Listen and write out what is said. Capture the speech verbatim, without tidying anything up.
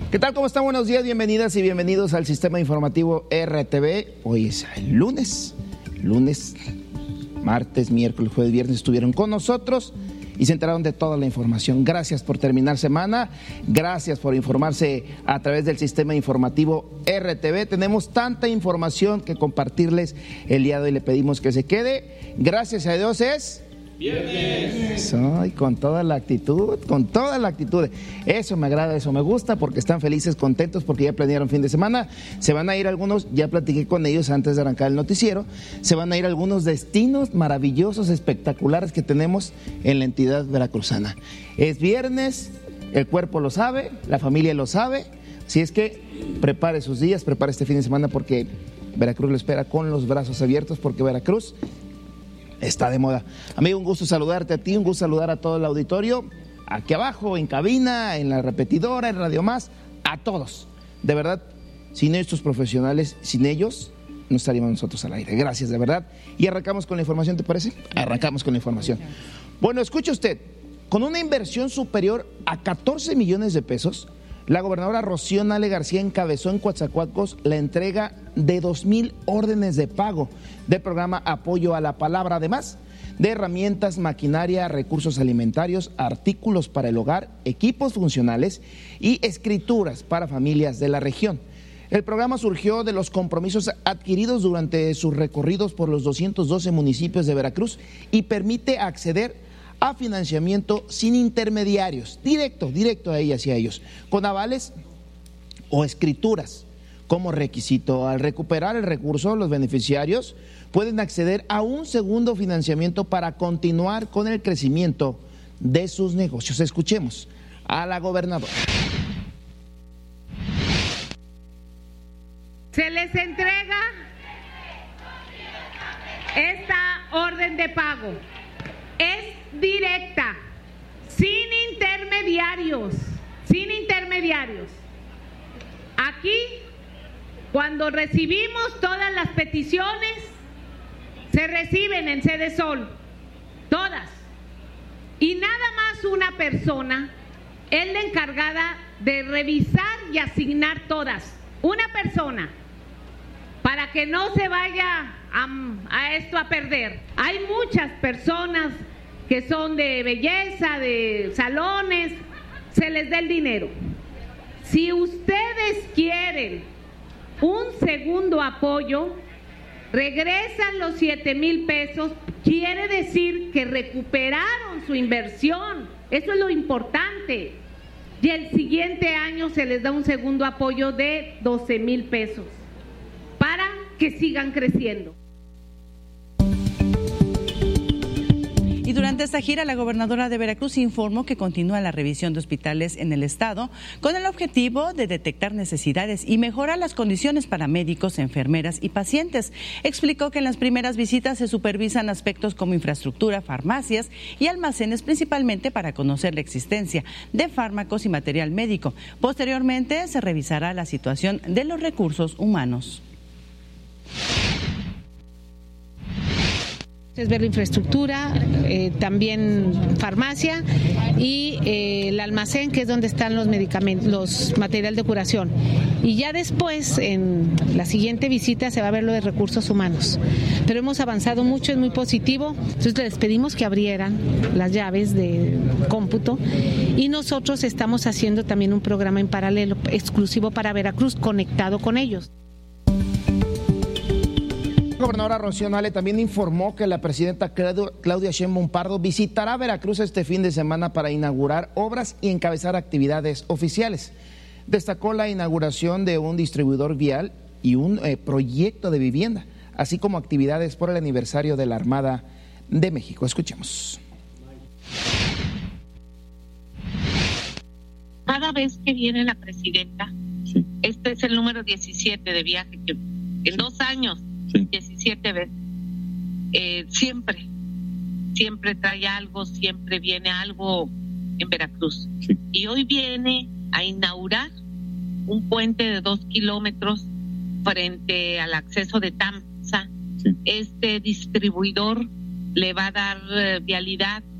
¿Qué tal? ¿Cómo están? Buenos días, bienvenidas y bienvenidos al Sistema Informativo R T V. Hoy es el lunes, lunes, martes, miércoles, jueves, viernes estuvieron con nosotros y se enteraron de toda la información. Gracias por terminar semana, gracias por informarse a través del Sistema Informativo R T V. Tenemos tanta información que compartirles el día de hoy, le pedimos que se quede. Gracias a Dios es... Viernes. Ay, con toda la actitud, con toda la actitud. Eso me agrada, eso me gusta, porque están felices, contentos, porque ya planearon fin de semana. Se van a ir algunos, ya platiqué con ellos antes de arrancar el noticiero, se van a ir algunos destinos maravillosos, espectaculares que tenemos en la entidad veracruzana. Es viernes, el cuerpo lo sabe, la familia lo sabe, así es que prepare sus días, prepare este fin de semana, porque Veracruz lo espera con los brazos abiertos, porque Veracruz está de moda. Amigo, un gusto saludarte a ti, un gusto saludar a todo el auditorio, aquí abajo, en cabina, en la repetidora, en Radio Más, a todos. De verdad, sin estos profesionales, sin ellos, no estaríamos nosotros al aire. Gracias, de verdad. Y arrancamos con la información, ¿te parece? Arrancamos con la información. Bueno, escuche usted, con una inversión superior a catorce millones de pesos, la gobernadora Rocío Nale García encabezó en Coatzacoalcos la entrega de dos mil órdenes de pago del programa Apoyo a la Palabra, además de herramientas, maquinaria, recursos alimentarios, artículos para el hogar, equipos funcionales y escrituras para familias de la región. El programa surgió de los compromisos adquiridos durante sus recorridos por los doscientos doce municipios de Veracruz y permite acceder a financiamiento sin intermediarios, directo, directo a ellas y a ellos, con avales o escrituras como requisito. Al recuperar el recurso, los beneficiarios pueden acceder a un segundo financiamiento para continuar con el crecimiento de sus negocios. Escuchemos a la gobernadora. Se les entrega esta orden de pago. Es directa, sin intermediarios, sin intermediarios. Aquí, cuando recibimos todas las peticiones, se reciben en Sede Sol, todas. Y nada más una persona es la encargada de revisar y asignar todas. Una persona, para que no se vaya a, a esto a perder. Hay muchas personas que son de belleza, de salones, se les da el dinero. Si ustedes quieren un segundo apoyo, regresan los siete mil pesos, quiere decir que recuperaron su inversión, eso es lo importante. Y el siguiente año se les da un segundo apoyo de doce mil pesos para que sigan creciendo. Y durante esta gira, la gobernadora de Veracruz informó que continúa la revisión de hospitales en el estado con el objetivo de detectar necesidades y mejorar las condiciones para médicos, enfermeras y pacientes. Explicó que en las primeras visitas se supervisan aspectos como infraestructura, farmacias y almacenes, principalmente para conocer la existencia de fármacos y material médico. Posteriormente se revisará la situación de los recursos humanos. Es ver la infraestructura, eh, también farmacia y eh, el almacén, que es donde están los medicamentos, los material de curación. Y ya después, en la siguiente visita, se va a ver lo de recursos humanos. Pero hemos avanzado mucho, es muy positivo. Entonces les pedimos que abrieran las llaves de cómputo y nosotros estamos haciendo también un programa en paralelo, exclusivo para Veracruz, conectado con ellos. La gobernadora Rocío Nale también informó que la presidenta Claudia Sheinbaum Pardo visitará Veracruz este fin de semana para inaugurar obras y encabezar actividades oficiales. Destacó la inauguración de un distribuidor vial y un eh, proyecto de vivienda, así como actividades por el aniversario de la Armada de México. Escuchemos. Cada vez que viene la presidenta, sí. Este es el número diecisiete de viaje, que en dos años, sí. diecisiete veces, eh, siempre, siempre trae algo, siempre viene algo en Veracruz. Sí. Y hoy viene a inaugurar un puente de dos kilómetros frente al acceso de Tamsa. Sí. Este distribuidor le va a dar uh, vialidad